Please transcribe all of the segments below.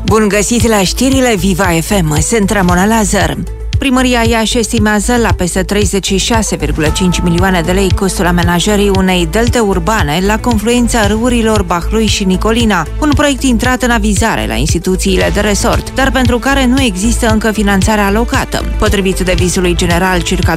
Bun găsit la știrile Viva FM, sunt Ramona Lazar. Primăria Iași estimează la peste 36,5 milioane de lei costul amenajării unei delte urbane la confluența râurilor Bahlui și Nicolina, un proiect intrat în avizare la instituțiile de resort, dar pentru care nu există încă finanțare alocată. Potrivit devizului general, circa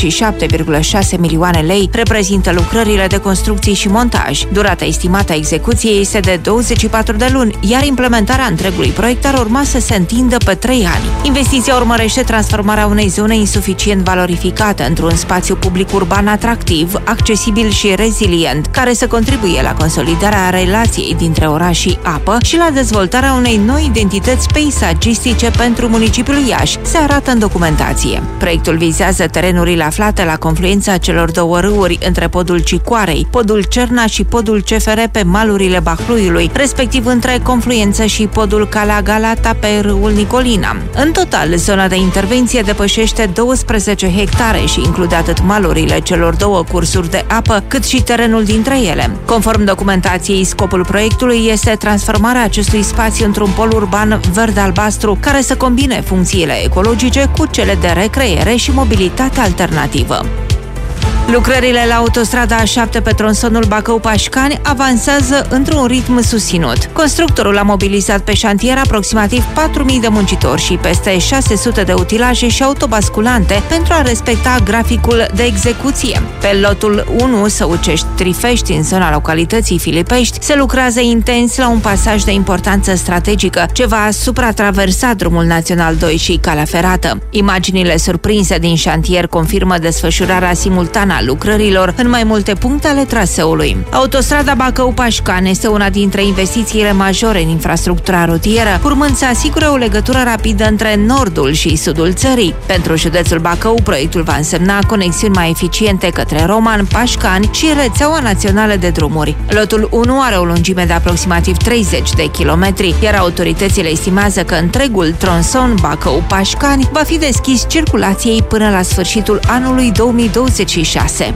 27,6 milioane lei reprezintă lucrările de construcții și montaj. Durata estimată a execuției este de 24 de luni, iar implementarea întregului proiect ar urma să se întindă pe 3 ani. Investiția urmărește transformarea unei zone insuficient valorificate într-un spațiu public urban atractiv, accesibil și rezilient, care să contribuie la consolidarea relației dintre oraș și apă și la dezvoltarea unei noi identități peisagistice pentru municipiul Iași, se arată în documentație. Proiectul vizează terenurile aflate la confluența celor două râuri între podul Cicoarei, podul Cerna și podul CFR pe malurile Bahluiului, respectiv între confluență și podul Cala Galata pe râul Nicolina. În total, zona de intervenție depășește 12 hectare și include atât malurile celor două cursuri de apă, cât și terenul dintre ele. Conform documentației, scopul proiectului este transformarea acestui spațiu într-un pol urban verde-albastru, care să combine funcțiile ecologice cu cele de recreere și mobilitate alternativă. Lucrările la autostrada A7 pe tronsonul Bacău-Pașcani avansează într-un ritm susținut. Constructorul a mobilizat pe șantier aproximativ 4.000 de muncitori și peste 600 de utilaje și autobasculante pentru a respecta graficul de execuție. Pe lotul 1 Săucești-Trifești, în zona localității Filipești, se lucrează intens la un pasaj de importanță strategică, ce va supratraversa drumul național 2 și calea ferată. Imaginile surprinse din șantier confirmă desfășurarea simultană a lucrărilor în mai multe puncte ale traseului. Autostrada Bacău-Pașcani este una dintre investițiile majore în infrastructura rutieră, urmând să asigure o legătură rapidă între nordul și sudul țării. Pentru județul Bacău, proiectul va însemna conexiuni mai eficiente către Roman, Pașcani și rețeaua națională de drumuri. Lotul 1 are o lungime de aproximativ 30 de kilometri, iar autoritățile estimează că întregul tronson Bacău-Pașcani va fi deschis circulației până la sfârșitul anului 2026.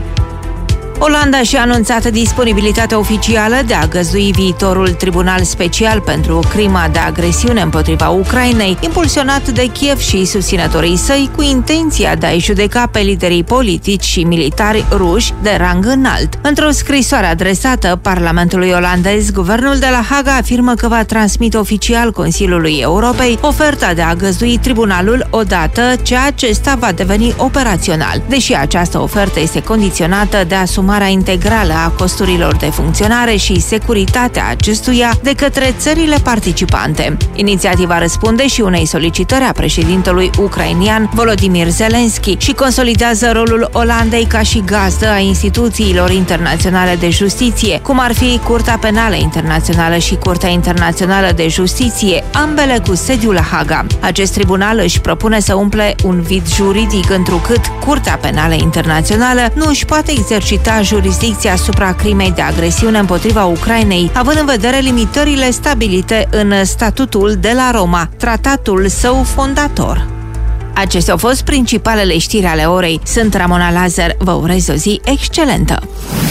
Olanda și-a anunțat disponibilitatea oficială de a găzdui viitorul tribunal special pentru crima de agresiune împotriva Ucrainei, impulsionat de Kiev și susținătorii săi, cu intenția de a-i judeca pe liderii politici și militari ruși de rang înalt. Într-o scrisoare adresată Parlamentului olandez, guvernul de la Haga afirmă că va transmite oficial Consiliului Europei oferta de a găzdui tribunalul odată ce acesta va deveni operațional, deși această ofertă este condiționată de asumarea integrală a costurilor de funcționare și securitatea acestuia de către țările participante. Inițiativa răspunde și unei solicitări a președintelui ucrainian Volodymyr Zelensky și consolidează rolul Olandei ca și gazdă a instituțiilor internaționale de justiție, cum ar fi Curtea Penală Internațională și Curtea Internațională de Justiție, ambele cu sediul la Haga. Acest tribunal își propune să umple un vid juridic, întrucât Curtea Penală Internațională nu își poate exercita jurisdicția asupra crimei de agresiune împotriva Ucrainei, având în vedere limitările stabilite în Statutul de la Roma, tratatul său fondator. Acestea au fost principalele știri ale orei. Sunt Ramona Lazar, vă urez o zi excelentă!